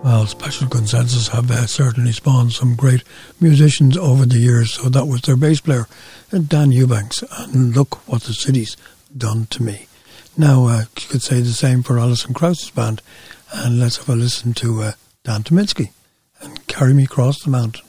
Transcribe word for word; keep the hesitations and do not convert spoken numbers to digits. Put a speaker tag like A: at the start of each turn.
A: Well, Special Consensus have uh, certainly spawned some great musicians over the years. So that was their bass player, Dan Eubanks, and Look What the City's Done to Me. Now, uh, you could say the same for Alison Krauss's band, and let's have a listen to uh, Dan Tyminski and Carry Me Across the Mountain.